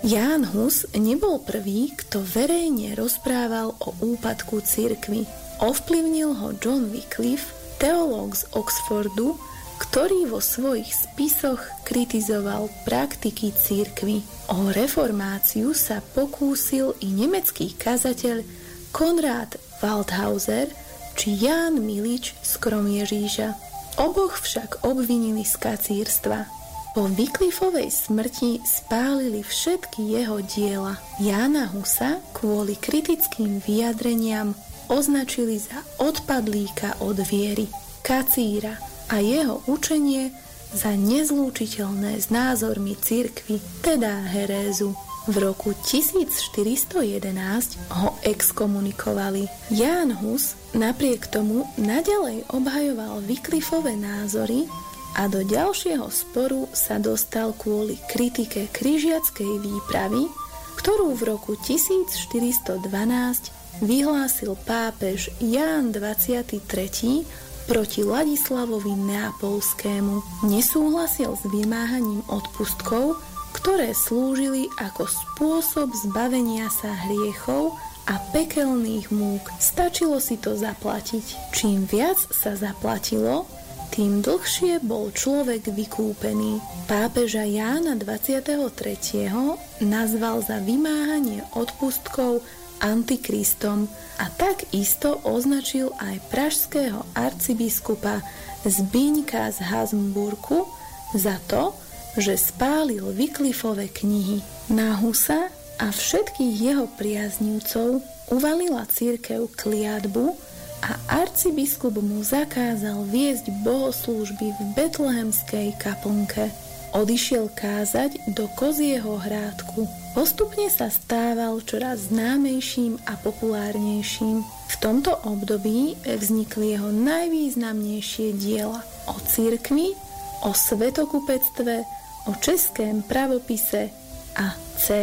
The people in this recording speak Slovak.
Ján Hus nebol prvý, kto verejne rozprával o úpadku cirkvi. Ovplyvnil ho John Wycliffe, teológ z Oxfordu, ktorý vo svojich spisoch kritizoval praktiky cirkvi. O reformáciu sa pokúsil i nemecký kazateľ Konrad Waldhauser či Ján Milič z Kromieříža. Oboch však obvinili z kacírstva. Po Wycliffovej smrti spálili všetky jeho diela. Jána Husa kvôli kritickým vyjadreniam označili za odpadlíka od viery, kacíra a jeho učenie za nezlúčiteľné s názormi cirkvi, teda herézu. V roku 1411 ho exkomunikovali. Ján Hus napriek tomu naďalej obhajoval Wycliffove názory a do ďalšieho sporu sa dostal kvôli kritike križiackej výpravy, ktorú v roku 1412 vyhlásil pápež Ján 23. proti Ladislavovi Neapolskému. Nesúhlasil s vymáhaním odpustkov, ktoré slúžili ako spôsob zbavenia sa hriechov a pekelných múk. Stačilo si to zaplatiť. Čím viac sa zaplatilo, tým dlhšie bol človek vykúpený. Pápeža Jána 23. nazval za vymáhanie odpustkov antikristom a takisto označil aj pražského arcibiskupa Zbiňka z Habsburku za to, že spálil Wycliffove knihy. Na Husa a všetkých jeho priaznivcov uvalila cirkev kliatbu a arcibiskup mu zakázal viesť bohoslúžby v betlehemskej kaplnke. Odišiel kázať do Kozieho Hrádku. Postupne sa stával čoraz známejším a populárnejším. V tomto období vznikli jeho najvýznamnejšie diela o cirkvi, o svätokupectve, o českém pravopise a